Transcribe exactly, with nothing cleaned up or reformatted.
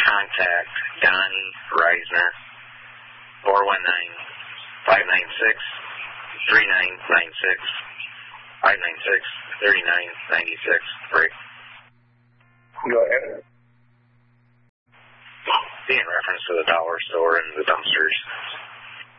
contact Donnie Reisner, four one nine, five nine six, three nine nine six, five nine six, three nine nine six. Break. Go ahead. Be in reference to the dollar store and the dumpsters.